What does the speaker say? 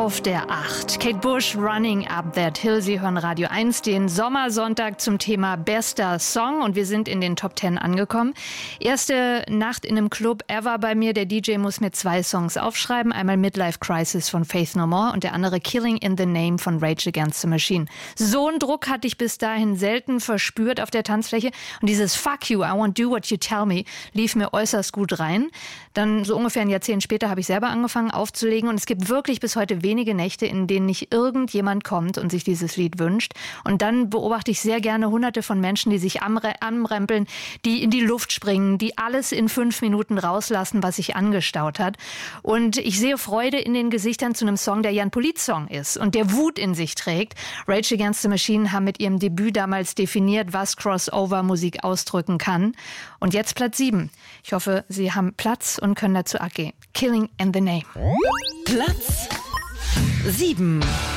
auf der 8. Kate Bush, Running Up That Hill. Sie hören Radio 1, den Sommersonntag zum Thema bester Song. Und wir sind in den Top 10 angekommen. Erste Nacht in einem Club ever bei mir. Der DJ muss mir 2 Songs aufschreiben. Einmal Midlife Crisis von Faith No More und der andere Killing in the Name von Rage Against the Machine. So einen Druck hatte ich bis dahin selten verspürt auf der Tanzfläche. Und dieses Fuck you, I won't do what you tell me, lief mir äußerst gut rein. Dann so ungefähr ein Jahrzehnt später habe ich selber angefangen aufzulegen. Und es gibt wirklich bis heute wenige Nächte, in denen nicht irgendjemand kommt und sich dieses Lied wünscht. Und dann beobachte ich sehr gerne Hunderte von Menschen, die sich anrempeln, die in die Luft springen, die alles in 5 Minuten rauslassen, was sich angestaut hat. Und ich sehe Freude in den Gesichtern zu einem Song, der ja ein Polit-Song ist und der Wut in sich trägt. Rage Against the Machine haben mit ihrem Debüt damals definiert, was Crossover-Musik ausdrücken kann. Und jetzt Platz 7. Ich hoffe, Sie haben Platz und können dazu gehen. Killing in the Name. Platz 7.